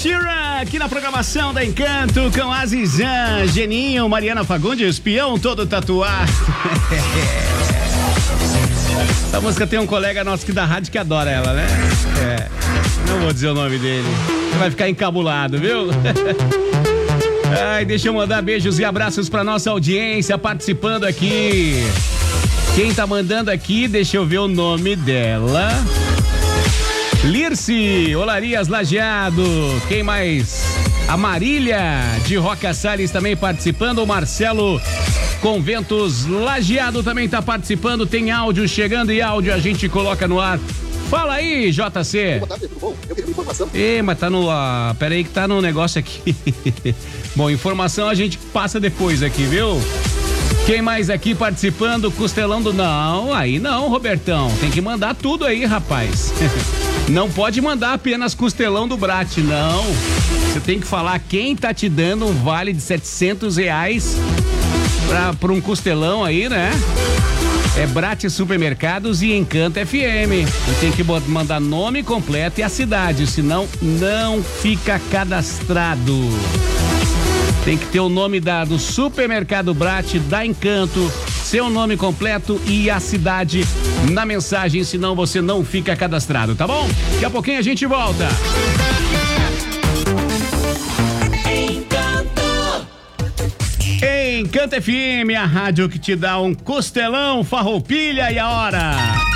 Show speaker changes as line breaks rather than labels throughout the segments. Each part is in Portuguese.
Sheeran, aqui na programação da Encanto, com Azizan, Geninho, Mariana Fagundes, espião todo tatuado. Essa música tem um colega nosso aqui da rádio que adora ela, né? Não vou dizer o nome dele, você vai ficar encabulado, viu? Ai, deixa eu mandar beijos e abraços pra nossa audiência participando aqui. Quem tá mandando aqui, deixa eu ver o nome dela. Lirce, Olarias Lajeado. Quem mais? A Marília de Roca Salles também participando. O Marcelo Conventos Lajeado também tá participando. Tem áudio chegando e áudio a gente coloca no ar. Fala aí, JC.
Boa tarde, tudo bom? Eu queria uma informação.
Mas tá no... pera aí que tá no negócio aqui. Bom, informação a gente passa depois aqui, viu? Quem mais aqui participando? Costelão do... Não, aí não, Robertão. Tem que mandar tudo aí, rapaz. Não pode mandar apenas costelão do Brat, não. Você tem que falar quem tá te dando um vale de R$700 pra um costelão aí, né? É Brat Supermercados e Encanto FM. E tem que mandar nome completo e a cidade, senão não fica cadastrado. Tem que ter o nome do Supermercado Brat, da Encanto, seu nome completo e a cidade na mensagem, senão você não fica cadastrado, tá bom? Daqui a pouquinho a gente volta. Encanto FM, a rádio que te dá um costelão, farroupilha e a hora.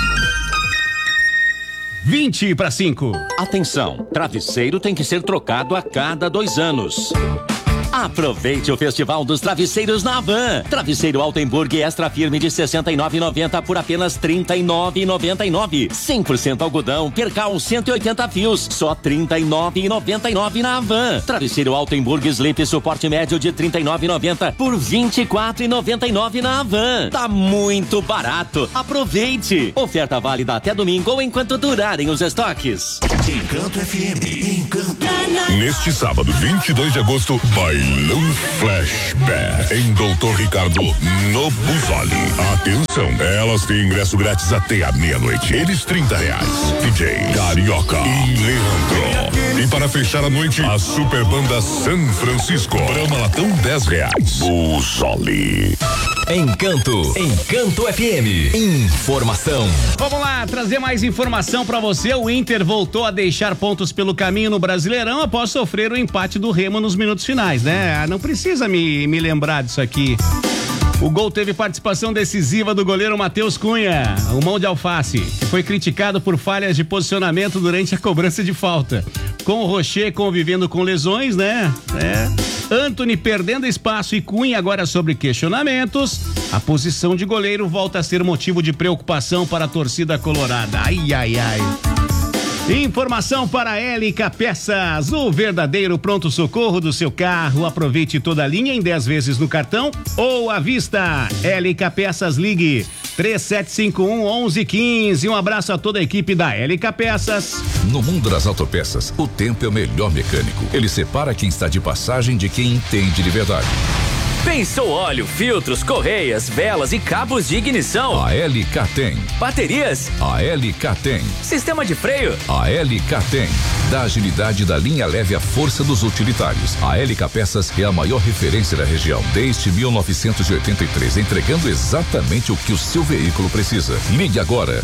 4:20.
Atenção, travesseiro tem que ser trocado a cada 2 anos. Aproveite o Festival dos Travesseiros na Havan. Travesseiro Altenburg Extra Firme de R$ 69,90 por apenas R$ 39,99. 100% algodão, percal 180 fios, só R$ 39,99 na Havan. Travesseiro Altenburg Sleep Suporte Médio de R$ 39,90 por R$ 24,99 na Havan. Tá muito barato. Aproveite. Oferta válida até domingo ou enquanto durarem os estoques.
Encanto FM, Encanto. Neste sábado, 22 de agosto, Bailão Flashback em Doutor Ricardo, no Busoli. Atenção, elas têm ingresso grátis até a meia-noite. Eles R$30. DJ Carioca e Leandro. E para fechar a noite, a super banda San Francisco. Brahma Latão R$10. Busoli.
Encanto FM. Informação.
Vamos lá, trazer mais informação pra você. O Inter voltou a deixar pontos pelo caminho no Brasileirão após sofrer o empate do Remo nos minutos finais, né? Não precisa me lembrar disso aqui. O gol teve participação decisiva do goleiro Matheus Cunha, o mão de alface, que foi criticado por falhas de posicionamento durante a cobrança de falta. Com o Rocher convivendo com lesões, né? Anthony perdendo espaço e Cunha agora sobre questionamentos, a posição de goleiro volta a ser motivo de preocupação para a torcida colorada. Ai, ai, ai. Informação para LK Peças, o verdadeiro pronto-socorro do seu carro. Aproveite toda a linha em 10 vezes no cartão ou à vista. LK Peças, ligue 3751-1115. Um abraço a toda a equipe da LK Peças.
No mundo das autopeças, o tempo é o melhor mecânico. Ele separa quem está de passagem de quem entende de verdade.
Pensou óleo, filtros, correias, velas e cabos de ignição?
A LK tem.
Baterias?
A LK tem.
Sistema de freio?
A LK tem. Da agilidade da linha leve à força dos utilitários. A LK Peças é a maior referência da região desde 1983, entregando exatamente o que o seu veículo precisa. Ligue agora,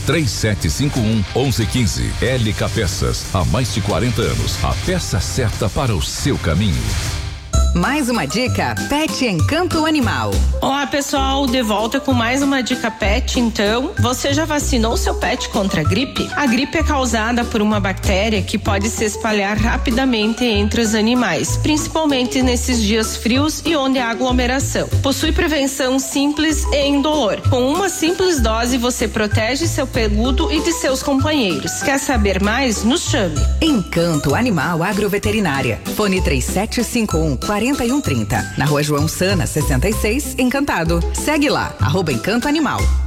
3751-1115. LK Peças, há mais de 40 anos, a peça certa para o seu caminho.
Mais uma dica Pet Encanto Animal.
Olá pessoal, de volta com mais uma dica pet. Então, você já vacinou seu pet contra a gripe? A gripe é causada por uma bactéria que pode se espalhar rapidamente entre os animais, principalmente nesses dias frios e onde há aglomeração. Possui prevenção simples e indolor. Com uma simples dose você protege seu peludo e de seus companheiros. Quer saber mais? Nos chame.
Encanto Animal Agroveterinária. Fone 3751-4130. Na Rua João Sana, 66, Encantado. Segue lá, @Encanto Animal.